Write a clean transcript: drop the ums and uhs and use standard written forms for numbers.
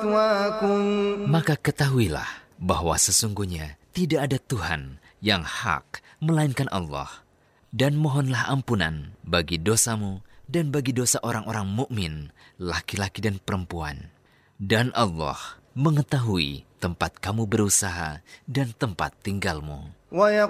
Maka ketahuilah bahwa sesungguhnya tidak ada Tuhan yang hak melainkan Allah, dan mohonlah ampunan bagi dosamu dan bagi dosa orang-orang mukmin, laki-laki dan perempuan. Dan Allah mengetahui tempat kamu berusaha dan tempat tinggalmu.